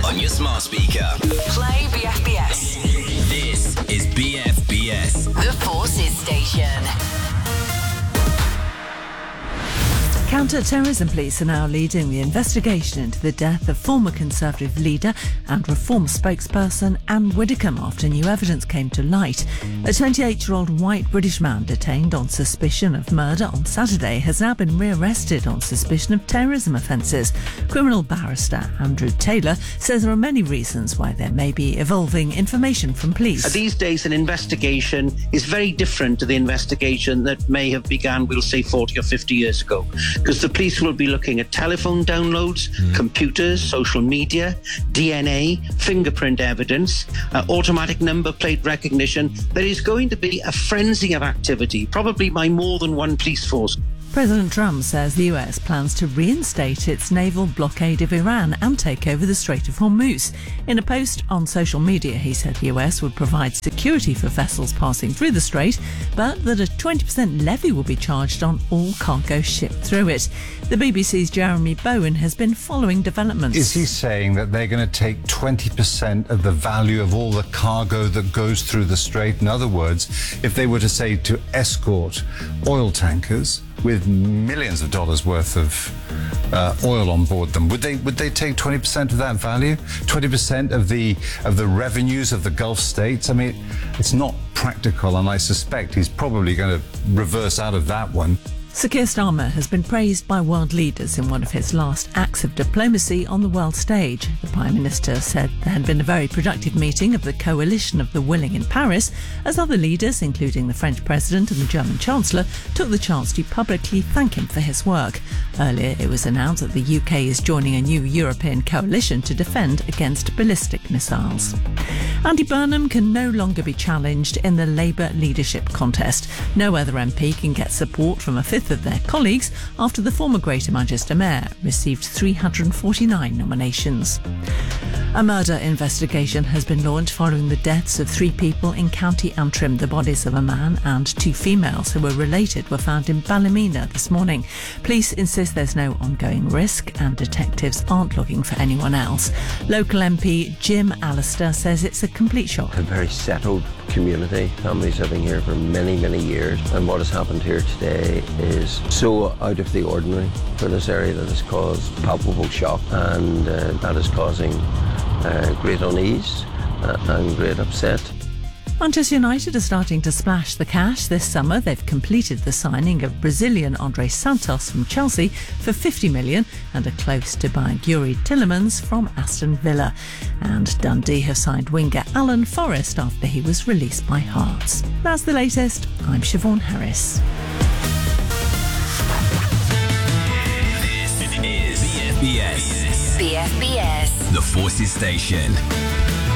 on your smart speaker. Play BFBS. This is BFBS. The Forces Station. Counter-terrorism police are now leading the investigation into the death of former Conservative leader and Reform spokesperson Anne Widdecombe after new evidence came to light. A 28-year-old white British man detained on suspicion of murder on Saturday has now been rearrested on suspicion of terrorism offences. Criminal barrister Andrew Taylor says there are many reasons why there may be evolving information from police. These days, an investigation is very different to the investigation that may have begun, we'll say, 40 or 50 years ago. Because the police will be looking at telephone downloads, computers, social media, DNA, fingerprint evidence, automatic number plate recognition. There is going to be a frenzy of activity, probably by more than one police force. President Trump says the US plans to reinstate its naval blockade of Iran and take over the Strait of Hormuz. In a post on social media, he said the US would provide security for vessels passing through the strait, but that a 20% levy will be charged on all cargo shipped through it. The BBC's Jeremy Bowen has been following developments. Is he saying that they're going to take 20% of the value of all the cargo that goes through the strait? In other words, if they were to say to escort oil tankers with millions of dollars worth of oil on board them, would they take 20% of that value, 20% of the revenues of the Gulf states? I mean, it's not practical, and I suspect he's probably going to reverse out of that one. Sir Keir Starmer has been praised by world leaders in one of his last acts of diplomacy on the world stage. The Prime Minister said there had been a very productive meeting of the Coalition of the Willing in Paris, as other leaders, including the French President and the German Chancellor, took the chance to publicly thank him for his work. Earlier, it was announced that the UK is joining a new European coalition to defend against ballistic missiles. Andy Burnham can no longer be challenged in the Labour leadership contest. No other MP can get support from a fifth of their colleagues after the former Greater Manchester Mayor received 349 nominations. A murder investigation has been launched following the deaths of 3 people in County Antrim. The bodies of a man and 2 females who were related were found in Ballymena this morning. Police insist there's no ongoing risk and detectives aren't looking for anyone else. Local MP Jim Allister says it's a complete shock. A very settled community, families living here for many, many years, and what has happened here today is so out of the ordinary for this area that has caused palpable shock, and that is causing great unease and great upset. Manchester United are starting to splash the cash this summer. They've completed the signing of Brazilian André Santos from Chelsea for $50 million and are close to buying Yuri Tillemans from Aston Villa. And Dundee have signed winger Alan Forrest after he was released by Hearts. That's the latest. I'm Siobhan Harris. This is BFBS. BFBS. The Forces Station.